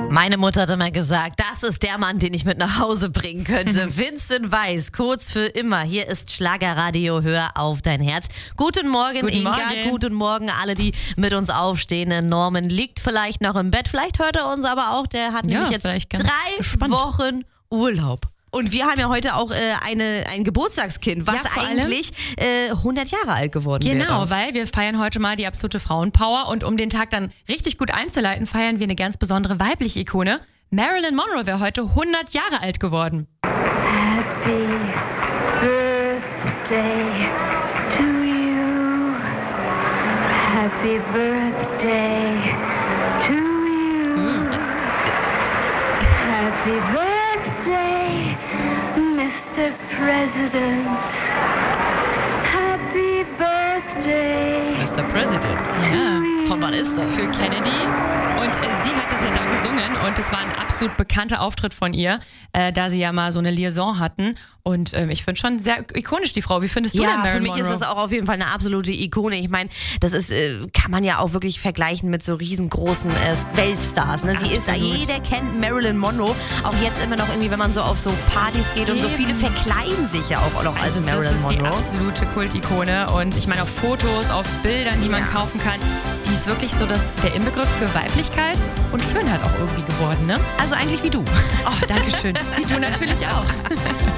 Meine Mutter hat immer gesagt, das ist der Mann, den ich mit nach Hause bringen könnte. Vincent Weiss, kurz für immer. Hier ist Schlagerradio, hör auf dein Herz. Guten Morgen, Inga. Guten Morgen alle, die mit uns aufstehen. Norman liegt vielleicht noch im Bett. Vielleicht hört er uns aber auch. Der hat nämlich jetzt 3 Wochen Urlaub. Und wir haben ja heute auch ein Geburtstagskind, was eigentlich 100 Jahre alt geworden wäre. Genau, weil wir feiern heute mal die absolute Frauenpower. Und um den Tag dann richtig gut einzuleiten, feiern wir eine ganz besondere weibliche Ikone. Marilyn Monroe wäre heute 100 Jahre alt geworden. Happy birthday to you. Happy birthday to you. Happy birthday, Mr. President. Happy birthday. Mr. President? Ja. Von wann ist das? Für Kennedy. Und sie hat es ja da gesungen und es war ein absolut bekannter Auftritt von ihr, da sie ja mal so eine Liaison hatten. Und ich finde schon sehr ikonisch, die Frau. Wie findest du denn Marilyn für mich Monroe? ist das auch auf jeden Fall eine absolute Ikone. Ich meine, das ist, kann man ja auch wirklich vergleichen mit so riesengroßen Weltstars. Ne? Sie ist, jeder kennt Marilyn Monroe. Auch jetzt immer noch irgendwie, wenn man so auf so Partys geht und so viele verkleiden sich ja auch noch als Marilyn Monroe. Das ist die absolute Kultikone. Und ich meine, auf Fotos, auf Bildern, die man kaufen kann, die ist wirklich so der Inbegriff für Weiblichkeit und Schönheit auch irgendwie geworden, ne? Also eigentlich wie du. Oh, danke schön. Wie du natürlich auch.